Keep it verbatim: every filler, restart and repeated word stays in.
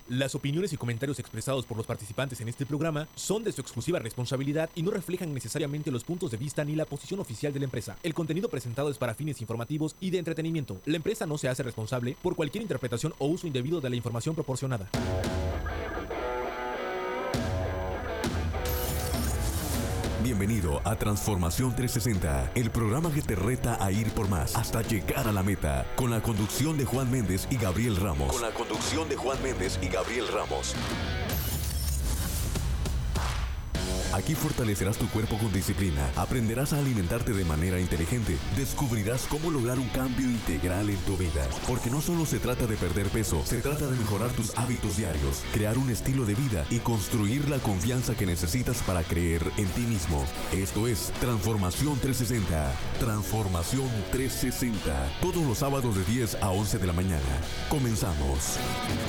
Las opiniones y comentarios expresados por los participantes en este programa son de su exclusiva responsabilidad y no reflejan necesariamente los puntos de vista ni la posición oficial de la empresa. El contenido presentado es para fines informativos y de entretenimiento. La empresa no se hace responsable por cualquier interpretación o uso indebido de la información proporcionada. Bienvenido a Transformación trescientos sesenta, el programa que te reta a ir por más hasta llegar a la meta, con la conducción de Juan Méndez y Gabriel Ramos. Con la conducción de Juan Méndez y Gabriel Ramos. Aquí fortalecerás tu cuerpo con disciplina, aprenderás a alimentarte de manera inteligente, descubrirás cómo lograr un cambio integral en tu vida. Porque no solo se trata de perder peso, se trata de mejorar tus hábitos diarios, crear un estilo de vida y construir la confianza que necesitas para creer en ti mismo. Esto es Transformación trescientos sesenta. Transformación trescientos sesenta. Todos los sábados de diez a once de la mañana. Comenzamos.